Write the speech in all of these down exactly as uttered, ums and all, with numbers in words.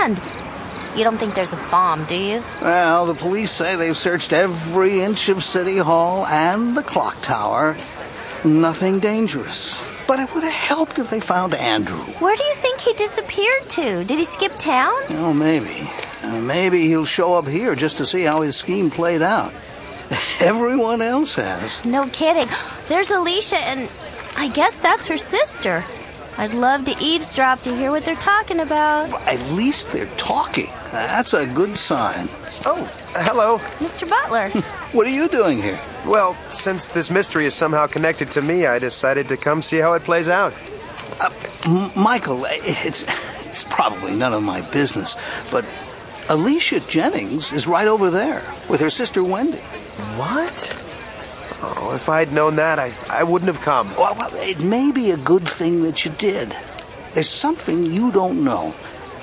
And you don't think there's a bomb, do you? Well, the police say they've searched every inch of City Hall and the clock tower. Nothing dangerous. But it would have helped if they found Andrew. Where do you think he disappeared to? Did he skip town? Oh, maybe. Uh, maybe he'll show up here just to see how his scheme played out. Everyone else has. No kidding. There's Alicia, and I guess that's her sister. I'd love to eavesdrop to hear what they're talking about. Well, at least they're talking. That's a good sign. Oh, hello. Mister Butler. What are you doing here? Well, since this mystery is somehow connected to me, I decided to come see how it plays out. Uh, M- Michael, it's, it's probably none of my business, but Alicia Jennings is right over there with her sister Wendy. What? Oh, if I'd known that, I, I wouldn't have come. Well, well, it may be a good thing that you did. There's something you don't know.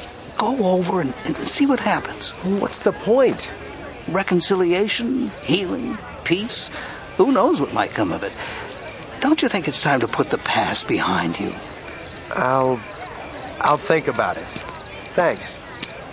Go over and, and see what happens. What's the point? Reconciliation, healing, peace. Who knows what might come of it? Don't you think it's time to put the past behind you? I'll... I'll think about it. Thanks.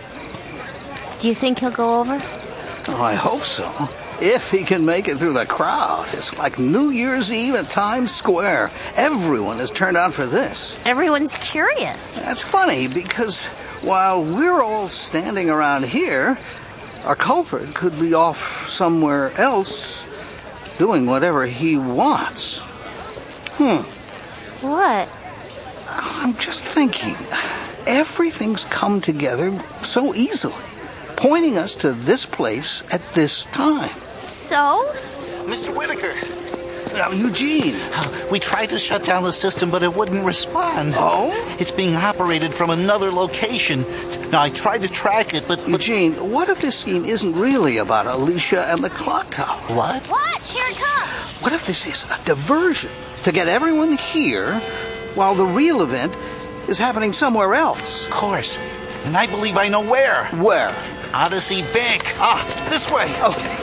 Do you think he'll go over? Oh, I hope so. If he can make it through the crowd. It's like New Year's Eve at Times Square. Everyone has turned out for this. Everyone's curious. That's funny, because while we're all standing around here, our culprit could be off somewhere else doing whatever he wants. Hmm. What? I'm just thinking. Everything's come together so easily, pointing us to this place at this time. So? Mister Whitaker. Now, Eugene. Uh, we tried to shut down the system, but it wouldn't respond. Oh? It's being operated from another location. Now, I tried to track it, but... but... Eugene, what if this scheme isn't really about Alicia and the clock tower? What? What? Here it comes. What if this is a diversion to get everyone here while the real event is happening somewhere else? Of course. And I believe I know where. Where? Odyssey Bank. Ah, this way. Okay.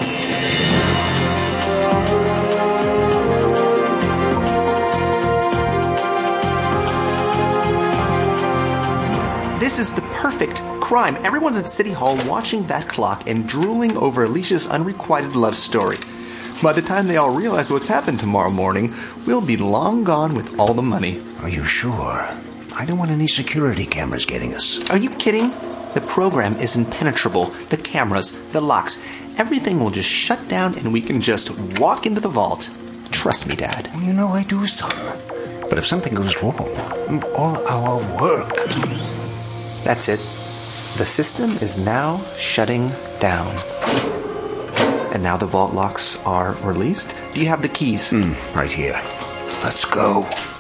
This is the perfect crime. Everyone's at City Hall watching that clock and drooling over Alicia's unrequited love story. By the time they all realize what's happened tomorrow morning, we'll be long gone with all the money. Are you sure? I don't want any security cameras getting us. Are you kidding? The program is impenetrable. The cameras, the locks, everything will just shut down and we can just walk into the vault. Trust me, Dad. You know I do, son. But if something goes wrong, all our work... That's it. The system is now shutting down. And now the vault locks are released. Do you have the keys? Mm, right here. Let's go.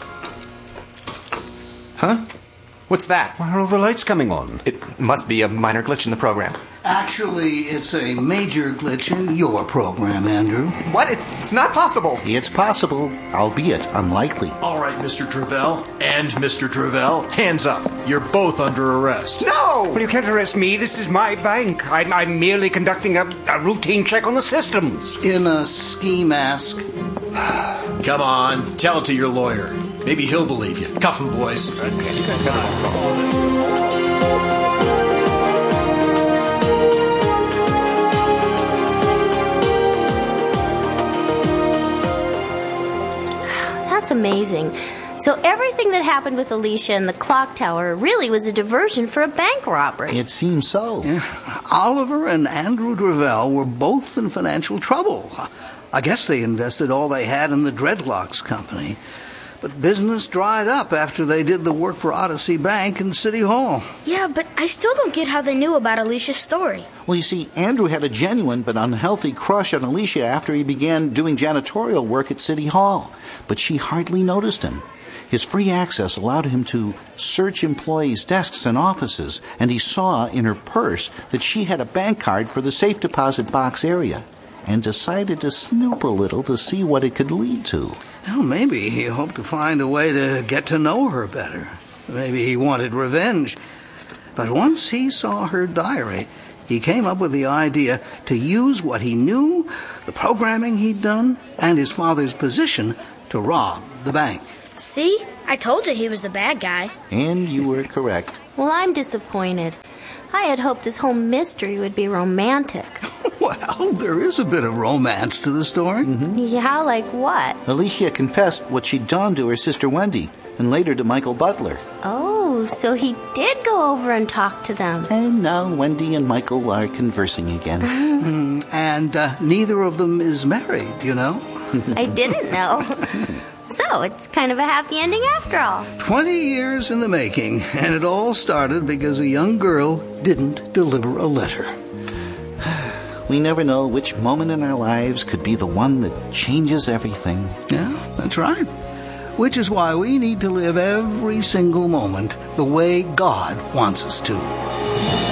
Huh? What's that? Why are all the lights coming on? It must be a minor glitch in the program. Actually, it's a major glitch in your program, Andrew. What? It's, it's not possible. It's possible, albeit unlikely. All right, Mister Travell and Mister Travell, hands up. You're both under arrest. No! Well, you can't arrest me. This is my bank. I'm, I'm merely conducting a, a routine check on the systems. In a ski mask. Come on, tell it to your lawyer. Maybe he'll believe you. Cuff him, boys. Okay, you guys got That's amazing. So everything that happened with Alicia and the clock tower really was a diversion for a bank robbery. It seems so. Yeah. Oliver and Andrew Travell were both in financial trouble. I guess they invested all they had in the Dreadlocks Company. But business dried up after they did the work for Odyssey Bank and City Hall. Yeah, but I still don't get how they knew about Alicia's story. Well, you see, Andrew had a genuine but unhealthy crush on Alicia after he began doing janitorial work at City Hall. But she hardly noticed him. His free access allowed him to search employees' desks and offices, and he saw in her purse that she had a bank card for the safe deposit box area, and decided to snoop a little to see what it could lead to. Well, maybe he hoped to find a way to get to know her better. Maybe he wanted revenge. But once he saw her diary, he came up with the idea to use what he knew, the programming he'd done, and his father's position to rob the bank. See? I told you he was the bad guy. And you were correct. Well, I'm disappointed. I had hoped this whole mystery would be romantic. Well, there is a bit of romance to the story. Mm-hmm. Yeah, like what? Alicia confessed what she'd done to her sister Wendy, and later to Michael Butler. Oh, so he did go over and talk to them. And now Wendy and Michael are conversing again. Mm, and uh, neither of them is married, you know? I didn't know. So, it's kind of a happy ending after all. Twenty years in the making, and it all started because a young girl didn't deliver a letter. We never know which moment in our lives could be the one that changes everything. Yeah, that's right. Which is why we need to live every single moment the way God wants us to.